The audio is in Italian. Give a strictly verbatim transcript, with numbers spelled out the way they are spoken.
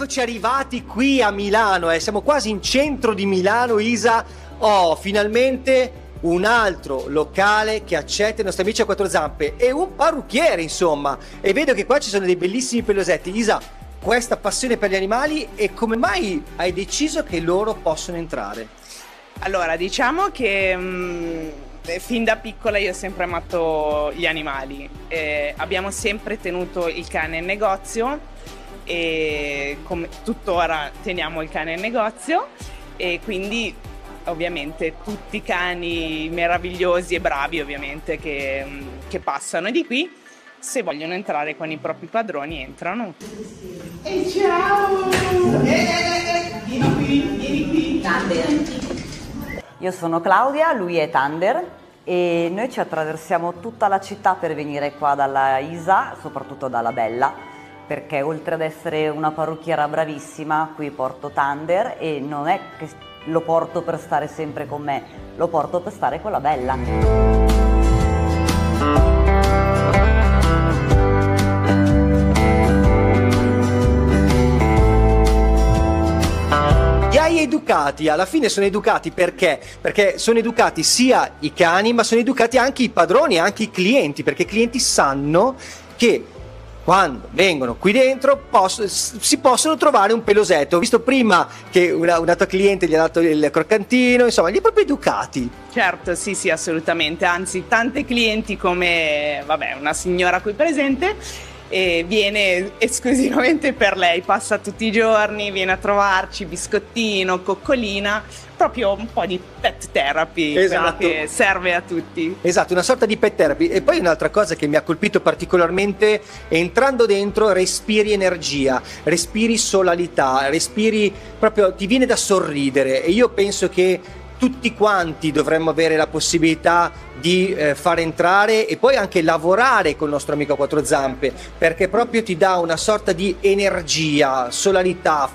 eccoci arrivati qui a Milano, eh. Siamo quasi in centro di Milano, Isa. Oh, finalmente un altro locale che accetta i nostri amici a quattro zampe e un parrucchiere, insomma. E vedo che qua ci sono dei bellissimi pelosetti. Isa, questa passione per gli animali, e come mai hai deciso che loro possono entrare? Allora, diciamo che mh, fin da piccola io ho sempre amato gli animali. Eh, abbiamo sempre tenuto il cane in negozio e come tuttora teniamo il cane in negozio, e quindi ovviamente tutti i cani meravigliosi e bravi ovviamente che, che passano di qui, se vogliono entrare con i propri padroni entrano. E ciao! Eh, vieni qui, vieni qui. Thunder. Io sono Claudia, lui è Thunder e noi ci attraversiamo tutta la città per venire qua dalla Isa, soprattutto dalla Bella, perché oltre ad essere una parrucchiera bravissima, qui porto Thunder e non è che lo porto per stare sempre con me, lo porto per stare con la Bella. Li hai educati, alla fine sono educati perché? Perché sono educati sia i cani, ma sono educati anche i padroni, anche i clienti, perché i clienti sanno che quando vengono qui dentro posso, si possono trovare un pelosetto. Ho visto prima che una, una tua cliente gli ha dato il croccantino, insomma, li hai proprio educati. Certo, sì, sì, assolutamente. Anzi, tante clienti come, vabbè, una signora qui presente, e viene esclusivamente per lei, passa tutti i giorni, viene a trovarci, biscottino, coccolina, proprio un po' di pet therapy, esatto, quello che serve a tutti. Esatto, una sorta di pet therapy. E poi un'altra cosa che mi ha colpito particolarmente, entrando dentro respiri energia, respiri solarità, respiri proprio, ti viene da sorridere, e io penso che tutti quanti dovremmo avere la possibilità di eh, far entrare e poi anche lavorare col nostro amico a quattro zampe, perché proprio ti dà una sorta di energia, solarità,